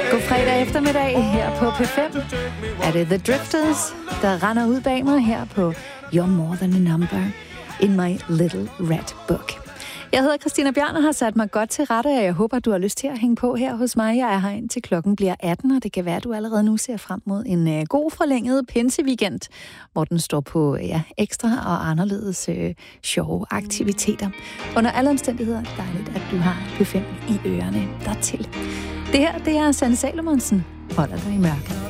God fredag eftermiddag her på P5. Er det The Drifters, der render ud bag mig her på You're More Than a Number in My Little Red Book. Jeg hedder Christina Bjørn og har sat mig godt til rette, og jeg håber, du har lyst til at hænge på her hos mig. Jeg er her indtil klokken bliver 18, og det kan være, at du allerede nu ser frem mod en god forlænget pinseweekend, hvor den står på ekstra og anderledes sjove aktiviteter. Under alle omstændigheder dejligt, at du har P5 i ørerne dertil. Det her, det er Sanne Salomonsen. Holder dig i mørket.